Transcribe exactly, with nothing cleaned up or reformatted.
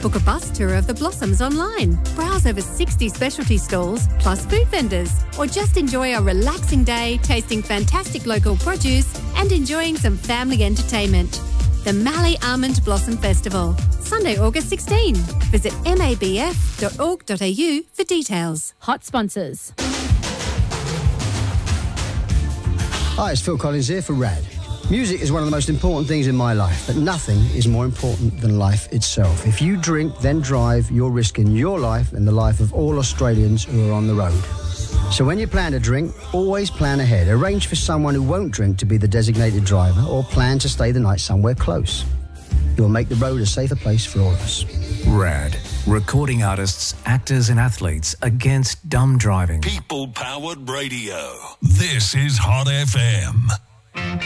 Book a bus tour of the Blossoms online. Browse over sixty specialty stalls, plus food vendors. Or just enjoy a relaxing day, tasting fantastic local produce and enjoying some family entertainment. The Mallee Almond Blossom Festival, Sunday, August sixteenth. Visit m a b f dot org dot a u for details. Hot sponsors. Hi, it's Phil Collins here for RAD. Music is one of the most important things in my life, but nothing is more important than life itself. If you drink, then drive, you're risking your life and the life of all Australians who are on the road. So when you plan to drink, always plan ahead. Arrange for someone who won't drink to be the designated driver, or plan to stay the night somewhere close. It will make the road a safer place for all of us. RAD. Recording artists, actors and athletes against dumb driving. People-powered radio. This is Hot F M.